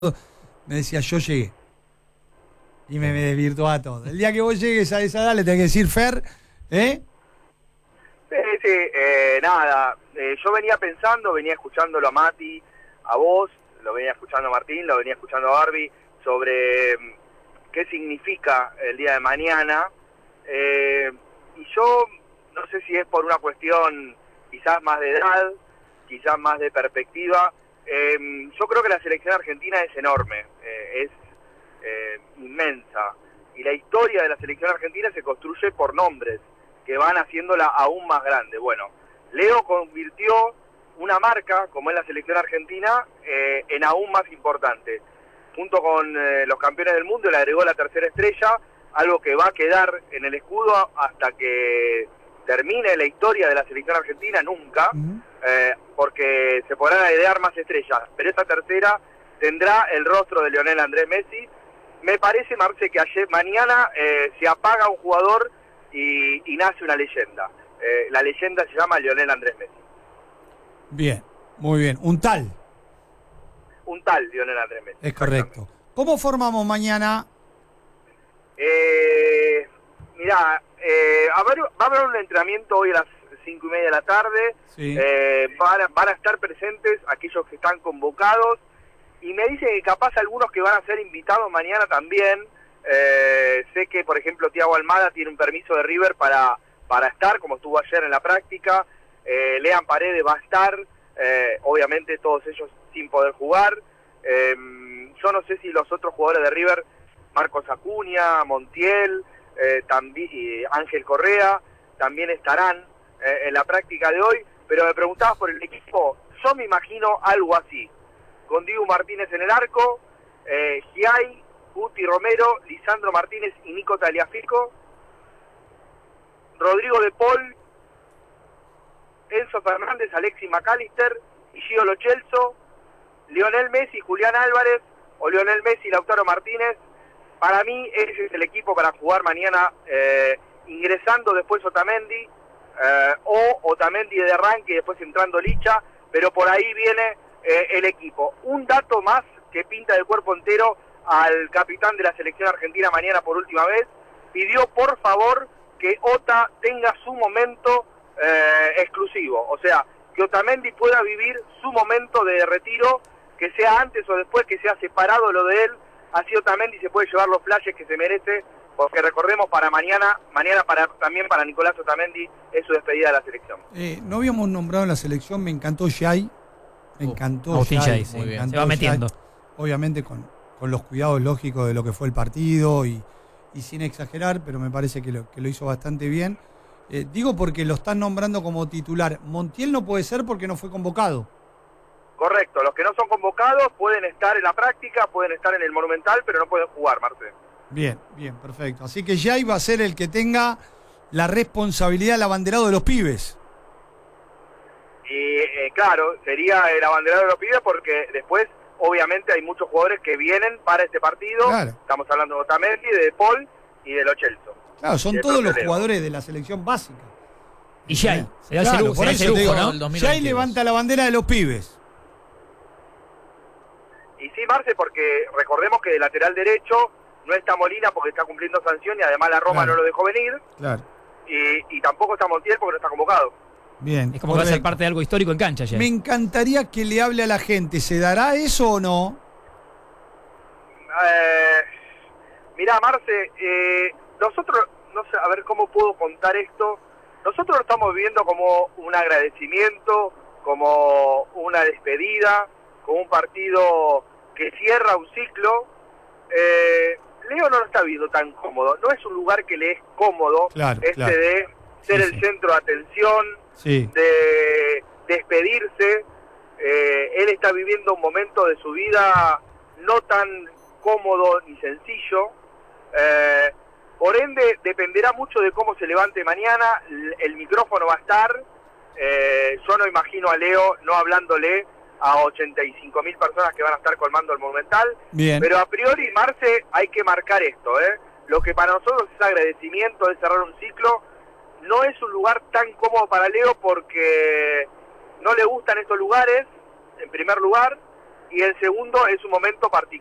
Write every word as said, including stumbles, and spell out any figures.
me decía, yo llegué. Y me, me desvirtuaba todo. El día que vos llegues a esa edad, le tenés que decir, Fer, ¿eh? Sí, sí, eh, nada. Eh, yo venía pensando, venía escuchándolo a Mati, a vos, lo venía escuchando a Martín, lo venía escuchando a Barbie, sobre mm, qué significa el día de mañana. Eh, y yo, no sé si es por una cuestión quizás más de edad, quizás más de perspectiva. Eh, yo creo que la selección argentina es enorme, eh, es eh, inmensa. Y la historia de la selección argentina se construye por nombres que van haciéndola aún más grande. Bueno, Leo convirtió una marca, como es la selección argentina, eh, en aún más importante. Junto con eh, los campeones del mundo le agregó la tercera estrella, algo que va a quedar en el escudo hasta que termine la historia de la selección argentina, nunca, uh-huh. eh, porque se podrán agregar más estrellas, pero esa tercera tendrá el rostro de Lionel Andrés Messi. Me parece, Marce, que ayer, mañana eh, se apaga un jugador y, y nace una leyenda. Eh, la leyenda se llama Lionel Andrés Messi. Bien, muy bien. Un tal. Un tal Lionel Andrés Messi. Es correcto. ¿Cómo formamos mañana? Eh, mirá, eh, a ver, va a haber un entrenamiento hoy a las cinco y media de la tarde. Sí. Eh, van, a, van a estar presentes aquellos que están convocados. Y me dicen que capaz algunos que van a ser invitados mañana también. Eh, sé que, por ejemplo, Thiago Almada tiene un permiso de River para, para estar, como estuvo ayer en la práctica. Eh, Lean Paredes va a estar, eh, obviamente todos ellos sin poder jugar. Eh, yo no sé si los otros jugadores de River, Marcos Acuña, Montiel, eh, también, y Ángel Correa, también estarán eh, en la práctica de hoy. Pero me preguntabas por el equipo, yo me imagino algo así. Con Dibu Martínez en el arco, eh, Giai, Guti Romero, Lisandro Martínez y Nico Tagliafico, Rodrigo de Paul, Enzo Fernández, Alexis McAllister, Gio Lo Celso, Lionel Messi, Julián Álvarez, o Lionel Messi, Lautaro Martínez. Para mí ese es el equipo para jugar mañana, eh, ingresando después Otamendi, eh, o Otamendi de arranque y después entrando Licha, pero por ahí viene eh, el equipo. Un dato más que pinta de cuerpo entero al capitán de la selección argentina mañana por última vez, pidió por favor que Ota tenga su momento eh, exclusivo, o sea, que Otamendi pueda vivir su momento de retiro, que sea antes o después, que sea separado lo de él, así Otamendi se puede llevar los flashes que se merece, porque recordemos para mañana, mañana para también para Nicolás Otamendi es su despedida de la selección. Eh, no habíamos nombrado en la selección, me encantó Giai, me encantó Agustín Giai, Giai, sí, me encantó se va metiendo. Giai, obviamente con, con los cuidados lógicos de lo que fue el partido y, y sin exagerar, pero me parece que lo, que lo hizo bastante bien. Eh, digo porque lo están nombrando como titular. Montiel no puede ser porque no fue convocado. Correcto, los que no son convocados pueden estar en la práctica, pueden estar en el Monumental, pero no pueden jugar, Marte. Bien, bien, perfecto. Así que Giai va a ser el que tenga la responsabilidad del abanderado de los pibes. Y eh, claro, sería el abanderado de los pibes porque después, obviamente, hay muchos jugadores que vienen para este partido. Claro. Estamos hablando de Otamendi, de Paul y de Lo Celso. Claro, son todos los jugadores de la selección básica. Y Giai, será claro, el, por será eso el lujo, te digo, ¿no? Giai levanta la bandera de los pibes. Y sí, Marce, porque recordemos que de lateral derecho no está Molina porque está cumpliendo sanción y además la Roma claro. no lo dejó venir. Claro. Y, y tampoco está Montiel porque no está convocado. Bien. Es como que va a ser parte de algo histórico en cancha ya. Me encantaría que le hable a la gente. ¿Se dará eso o no? Eh, mirá, Marce, eh, nosotros, no sé, a ver cómo puedo contar esto. Nosotros lo estamos viviendo como un agradecimiento, como una despedida, como un partido que cierra un ciclo. Eh, Leo no lo está viendo tan cómodo. No es un lugar que le es cómodo, claro, este claro. de ser sí, el sí. centro de atención, sí. de despedirse. Eh, él está viviendo un momento de su vida no tan cómodo ni sencillo. Eh, por ende, dependerá mucho de cómo se levante mañana. El, el micrófono va a estar. Eh, yo no imagino a Leo no hablándole a ochenta y cinco mil personas que van a estar colmando el Monumental. Bien. Pero a priori, Marce, hay que marcar esto, ¿eh? Lo que para nosotros es agradecimiento de cerrar un ciclo, no es un lugar tan cómodo para Leo porque no le gustan estos lugares, en primer lugar, y el segundo es un momento particular